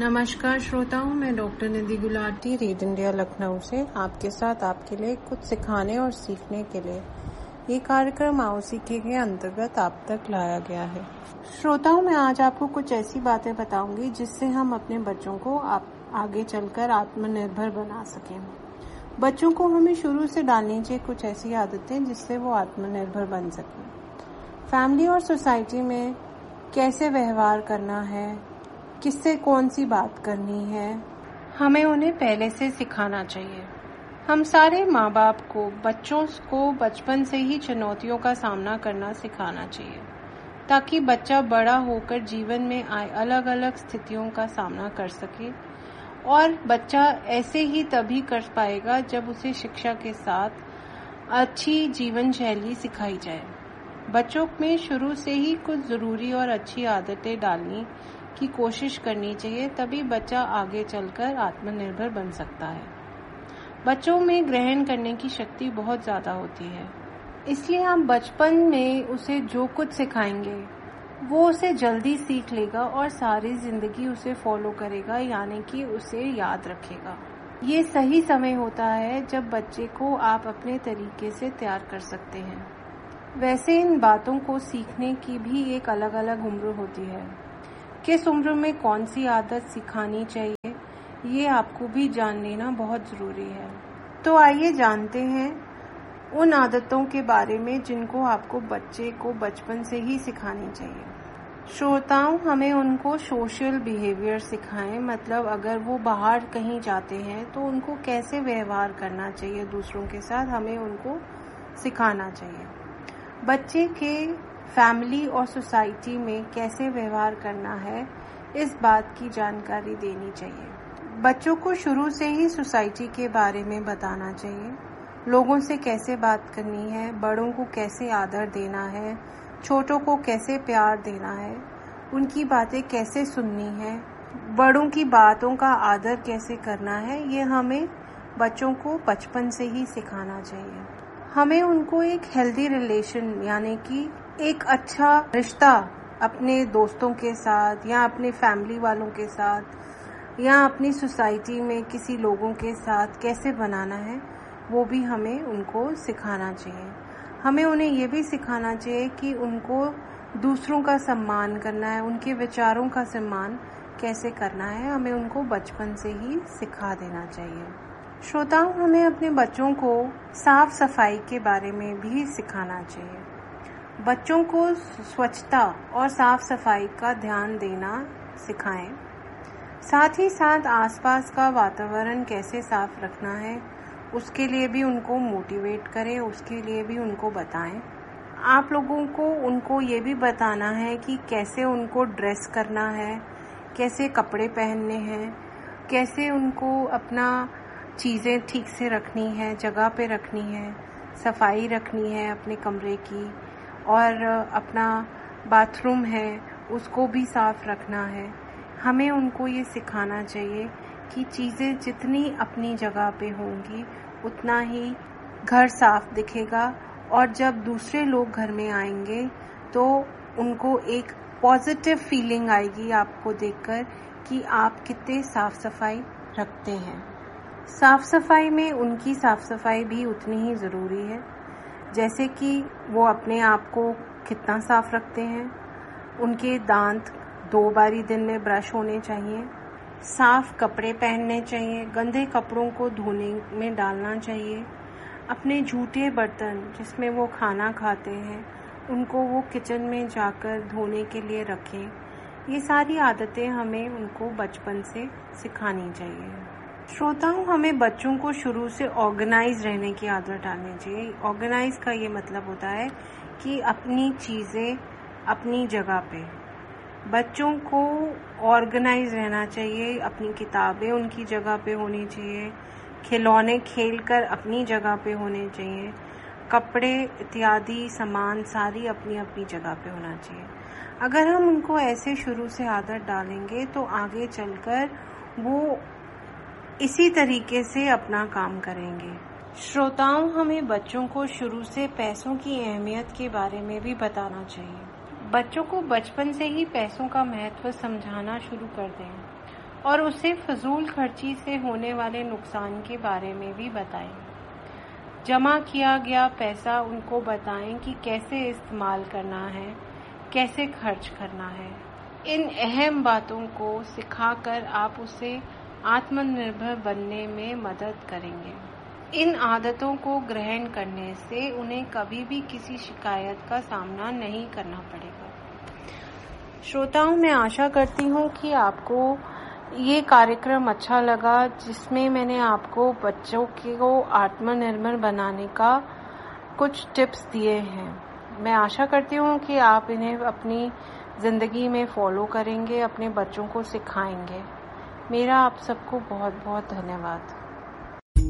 नमस्कार श्रोताओं, मैं डॉक्टर निधि गुलाटी रीड इंडिया लखनऊ से आपके साथ आपके लिए कुछ सिखाने और सीखने के लिए ये कार्यक्रम आओ सीखे के अंतर्गत आप तक लाया गया है। श्रोताओं, मैं आज आपको कुछ ऐसी बातें बताऊंगी जिससे हम अपने बच्चों को आगे चलकर आत्मनिर्भर बना सकें। बच्चों को हमें शुरू से डालनी चाहिए कुछ ऐसी आदतें जिससे वो आत्मनिर्भर बन सकें। फैमिली और सोसाइटी में कैसे व्यवहार करना है, किससे कौन सी बात करनी है, हमें उन्हें पहले से सिखाना चाहिए। हम सारे माँ बाप को बच्चों को बचपन से ही चुनौतियों का सामना करना सिखाना चाहिए ताकि बच्चा बड़ा होकर जीवन में आए अलग अलग स्थितियों का सामना कर सके। और बच्चा ऐसे ही तभी कर पाएगा जब उसे शिक्षा के साथ अच्छी जीवन शैली सिखाई जाए। बच्चों में शुरू से ही कुछ जरूरी और अच्छी आदतें डालनी की कोशिश करनी चाहिए, तभी बच्चा आगे चलकर आत्मनिर्भर बन सकता है। बच्चों में ग्रहण करने की शक्ति बहुत ज्यादा होती है, इसलिए आप बचपन में उसे जो कुछ सिखाएंगे वो उसे जल्दी सीख लेगा और सारी जिंदगी उसे फॉलो करेगा, यानी कि उसे याद रखेगा। ये सही समय होता है जब बच्चे को आप अपने तरीके से तैयार कर सकते हैं। वैसे इन बातों को सीखने की भी एक अलग अलग उम्र होती है। किस उम्र में कौन सी आदत सिखानी चाहिए ये आपको भी जान लेना बहुत जरूरी है। तो आइए जानते हैं उन आदतों के बारे में जिनको आपको बच्चे को बचपन से ही सिखानी चाहिए। श्रोताओं, हमें उनको सोशल बिहेवियर सिखाएं, मतलब अगर वो बाहर कहीं जाते हैं तो उनको कैसे व्यवहार करना चाहिए दूसरों के साथ, हमें उनको सिखाना चाहिए। बच्चे के फैमिली और सोसाइटी में कैसे व्यवहार करना है इस बात की जानकारी देनी चाहिए। बच्चों को शुरू से ही सोसाइटी के बारे में बताना चाहिए। लोगों से कैसे बात करनी है, बड़ों को कैसे आदर देना है, छोटों को कैसे प्यार देना है, उनकी बातें कैसे सुननी है, बड़ों की बातों का आदर कैसे करना है, ये हमें बच्चों को बचपन से ही सिखाना चाहिए। हमें उनको एक हेल्दी रिलेशन यानी कि एक अच्छा रिश्ता अपने दोस्तों के साथ या अपने फैमिली वालों के साथ या अपनी सोसाइटी में किसी लोगों के साथ कैसे बनाना है वो भी हमें उनको सिखाना चाहिए। हमें उन्हें ये भी सिखाना चाहिए कि उनको दूसरों का सम्मान करना है, उनके विचारों का सम्मान कैसे करना है, हमें उनको बचपन से ही सिखा देना चाहिए। श्रोताओं, हमें अपने बच्चों को साफ सफाई के बारे में भी सिखाना चाहिए। बच्चों को स्वच्छता और साफ सफाई का ध्यान देना सिखाएं। साथ ही साथ आसपास का वातावरण कैसे साफ रखना है उसके लिए भी उनको मोटिवेट करें, उसके लिए भी उनको बताएं। आप लोगों को उनको ये भी बताना है कि कैसे उनको ड्रेस करना है, कैसे कपड़े पहनने हैं, कैसे उनको अपना चीज़ें ठीक से रखनी है, जगह पे रखनी है, सफाई रखनी है अपने कमरे की, और अपना बाथरूम है उसको भी साफ रखना है। हमें उनको ये सिखाना चाहिए कि चीज़ें जितनी अपनी जगह पे होंगी उतना ही घर साफ दिखेगा, और जब दूसरे लोग घर में आएंगे तो उनको एक पॉजिटिव फीलिंग आएगी आपको देखकर कि आप कितने साफ सफाई रखते हैं। साफ सफाई में उनकी साफ सफाई भी उतनी ही ज़रूरी है जैसे कि वो अपने आप को कितना साफ रखते हैं। उनके दांत 2 बारी दिन में ब्रश होने चाहिए, साफ कपड़े पहनने चाहिए, गंदे कपड़ों को धोने में डालना चाहिए। अपने जूठे बर्तन जिसमें वो खाना खाते हैं उनको वो किचन में जाकर धोने के लिए रखें। ये सारी आदतें हमें उनको बचपन से सिखानी चाहिए। श्रोताओं, हमें बच्चों को शुरू से ऑर्गेनाइज रहने की आदत डालनी चाहिए। ऑर्गेनाइज का ये मतलब होता है कि अपनी चीज़ें अपनी जगह पे। बच्चों को ऑर्गेनाइज रहना चाहिए, अपनी किताबें उनकी जगह पे होनी चाहिए, खिलौने खेलकर अपनी जगह पे होने चाहिए, कपड़े इत्यादि सामान सारी अपनी अपनी जगह पे होना चाहिए। अगर हम उनको ऐसे शुरू से आदत डालेंगे तो आगे चलकर वो इसी तरीके से अपना काम करेंगे। श्रोताओं, हमें बच्चों को शुरू से पैसों की अहमियत के बारे में भी बताना चाहिए। बच्चों को बचपन से ही पैसों का महत्व समझाना शुरू कर दें और उसे फजूल खर्ची से होने वाले नुकसान के बारे में भी बताएं। जमा किया गया पैसा उनको बताएं कि कैसे इस्तेमाल करना है, कैसे खर्च करना है। इन अहम बातों को सिखाकर आप उसे आत्मनिर्भर बनने में मदद करेंगे। इन आदतों को ग्रहण करने से उन्हें कभी भी किसी शिकायत का सामना नहीं करना पड़ेगा। श्रोताओं, मैं आशा करती हूँ कि आपको ये कार्यक्रम अच्छा लगा, जिसमें मैंने आपको बच्चों को आत्मनिर्भर बनाने का कुछ टिप्स दिए हैं। मैं आशा करती हूँ कि आप इन्हें अपनी ज़िंदगी में फॉलो करेंगे, अपने बच्चों को सिखाएंगे। मेरा आप सबको बहुत बहुत धन्यवाद।